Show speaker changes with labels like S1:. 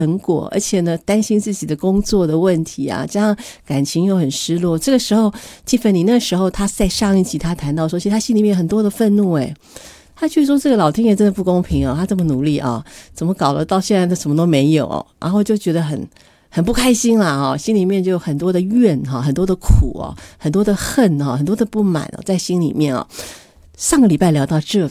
S1: 成果，而且呢担心自己的工作的问题啊，加上感情又很失落。这个时候 Tiffany 那时候他在上一集他谈到说，其实他心里面有很多的愤怒他觉得说这个老天爷真的不公平他这么努力怎么搞了到现在都什么都没有然后就觉得很不开心啦心里面就有很多的怨很多的苦很多的恨很多的不满在心里面上个礼拜聊到这